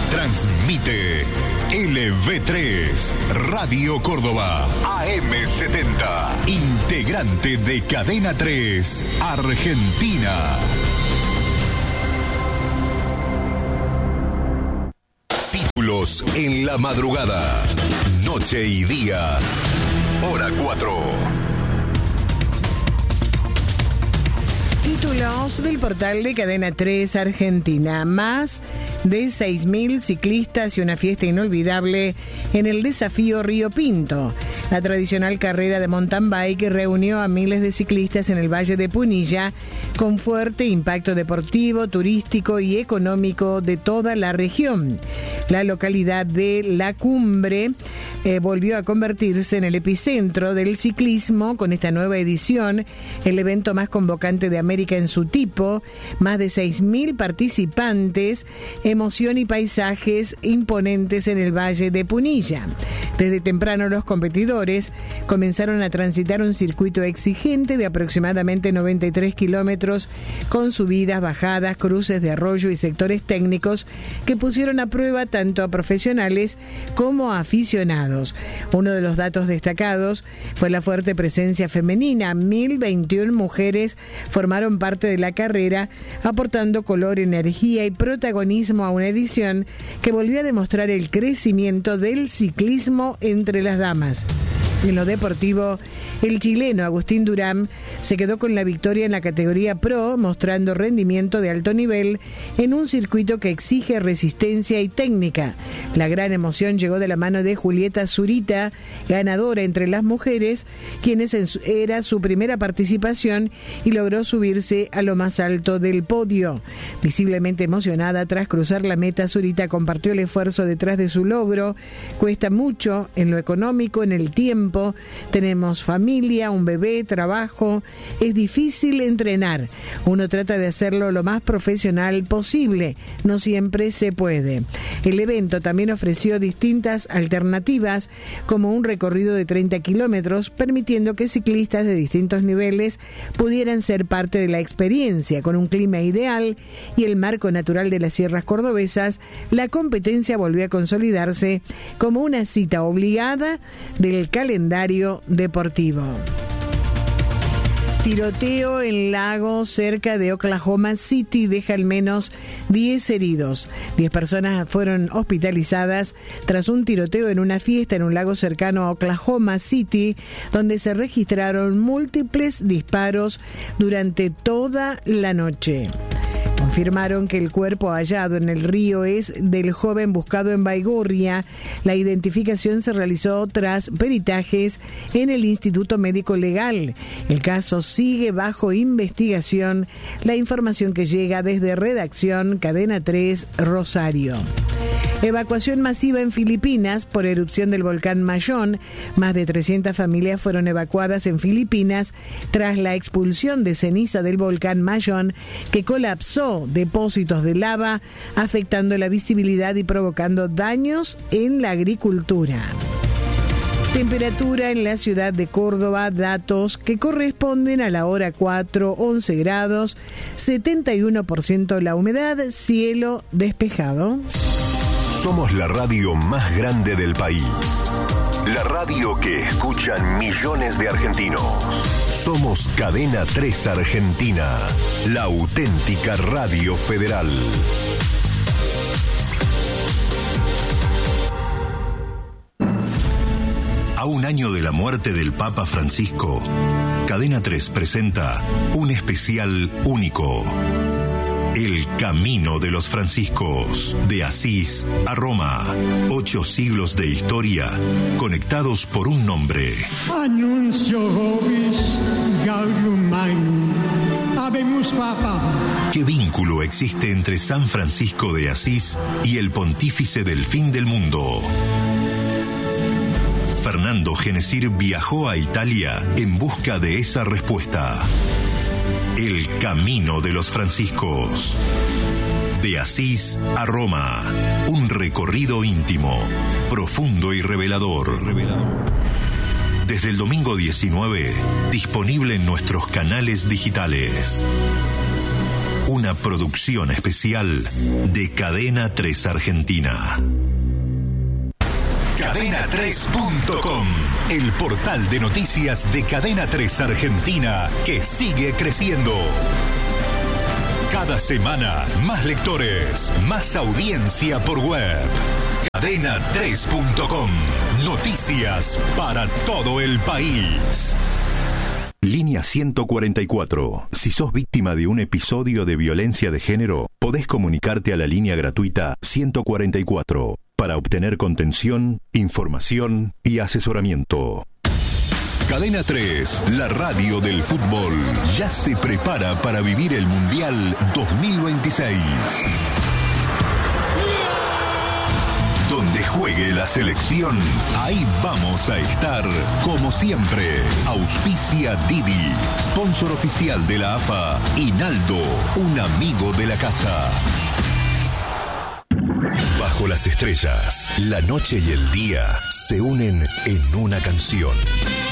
Transmite LV3, Radio Córdoba, AM70, integrante de Cadena 3, Argentina. Títulos en la madrugada, noche y día, hora 4. Títulos del portal de Cadena 3 Argentina. Más de 6.000 ciclistas y una fiesta inolvidable en el desafío Río Pinto. La tradicional carrera de mountain bike reunió a miles de ciclistas en el Valle de Punilla con fuerte impacto deportivo, turístico y económico de toda la región. La localidad de La Cumbre volvió a convertirse en el epicentro del ciclismo con esta nueva edición, el evento más convocante de América en su tipo, más de 6.000 participantes, emoción y paisajes imponentes en el Valle de Punilla. Desde temprano los competidores comenzaron a transitar un circuito exigente de aproximadamente 93 kilómetros con subidas, bajadas, cruces de arroyo y sectores técnicos que pusieron a prueba tanto a profesionales como a aficionados. Uno de los datos destacados fue la fuerte presencia femenina. 1.021 mujeres formaron parte de la carrera, aportando color, energía y protagonismo a una edición que volvió a demostrar el crecimiento del ciclismo entre las damas. En lo deportivo, el chileno Agustín Durán se quedó con la victoria en la categoría Pro, mostrando rendimiento de alto nivel en un circuito que exige resistencia y técnica. La gran emoción llegó de la mano de Julieta Zurita, ganadora entre las mujeres, quienes era su primera participación y logró subirse a lo más alto del podio. Visiblemente emocionada tras cruzar la meta, Zurita compartió el esfuerzo detrás de su logro. Cuesta mucho en lo económico, en el tiempo. Tenemos familia, un bebé, trabajo. Es difícil entrenar. Uno trata de hacerlo lo más profesional posible. No siempre se puede. El evento también ofreció distintas alternativas, como un recorrido de 30 kilómetros, permitiendo que ciclistas de distintos niveles pudieran ser parte de la experiencia. Con un clima ideal y el marco natural de las sierras cordobesas, la competencia volvió a consolidarse como una cita obligada del calendario deportivo. Tiroteo en lago cerca de Oklahoma City deja al menos 10 heridos. 10 personas fueron hospitalizadas tras un tiroteo en una fiesta en un lago cercano a Oklahoma City, donde se registraron múltiples disparos durante toda la noche. Confirmaron que el cuerpo hallado en el río es del joven buscado en Baigorria. La identificación se realizó tras peritajes en el Instituto Médico Legal. El caso sigue bajo investigación. La información que llega desde Redacción Cadena 3 Rosario. Evacuación masiva en Filipinas por erupción del volcán Mayón. Más de 300 familias fueron evacuadas en Filipinas tras la expulsión de ceniza del volcán Mayón, que colapsó depósitos de lava, afectando la visibilidad y provocando daños en la agricultura. Temperatura en la ciudad de Córdoba, datos que corresponden a la hora 4, 11 grados, 71% la humedad, cielo despejado. Somos la radio más grande del país. La radio que escuchan millones de argentinos. Somos Cadena 3 Argentina, la auténtica radio federal. A un año de la muerte del Papa Francisco, Cadena 3 presenta un especial único. El Camino de los Franciscos, de Asís a Roma. 8 siglos de historia, conectados por un nombre. Annuncio vobis gaudium magnum. Habemus Papa. ¿Qué vínculo existe entre San Francisco de Asís y el pontífice del fin del mundo? Fernando Genesir viajó a Italia en busca de esa respuesta. El Camino de los Franciscos. De Asís a Roma. Un recorrido íntimo, profundo y revelador. Desde el domingo 19, disponible en nuestros canales digitales. Una producción especial de Cadena 3 Argentina. Cadena3.com, el portal de noticias de Cadena 3 Argentina que sigue creciendo. Cada semana, más lectores, más audiencia por web. Cadena3.com, noticias para todo el país. Línea 144. Si sos víctima de un episodio de violencia de género, podés comunicarte a la línea gratuita 144 para obtener contención, información y asesoramiento. Cadena 3, la radio del fútbol, ya se prepara para vivir el Mundial 2026. Donde juegue la selección, ahí vamos a estar, como siempre. Auspicia Didi, sponsor oficial de la AFA, y Naldo, un amigo de la casa. Bajo las estrellas, la noche y el día se unen en una canción.